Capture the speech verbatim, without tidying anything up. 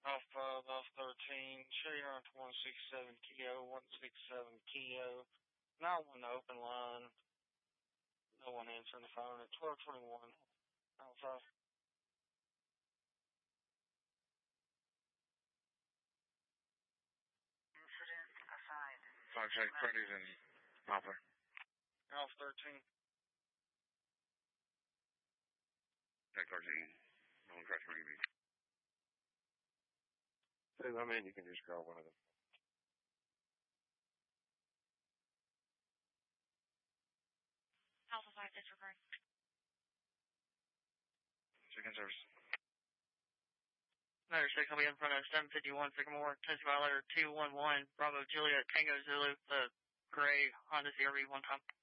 Alpha, Alpha thirteen, show you on one six seven Kilo, one six seven Kilo. Not one open line. No one answering the phone at twelve twenty-one. Alpha. Incident assigned. Contact Freddy's and Alpha. Alpha thirteen. Contact thirteen. No one crash maybe. Two, I mean, you can just call one of them. Alpha five disregard. Second service. Another six will be in front of seven fifty-one Sycamore, Tennessee violator two one one, Bravo Juliet, Tango Zulu, the gray Honda C R V one time.